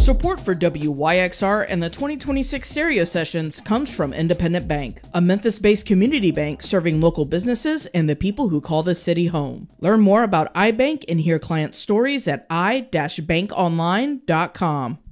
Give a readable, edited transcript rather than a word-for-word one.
Support for WYXR and the 2026 Stereo Sessions comes from Independent Bank, a Memphis-based community bank serving local businesses and the people who call the city home. Learn more about iBank and hear client stories at i-bankonline.com.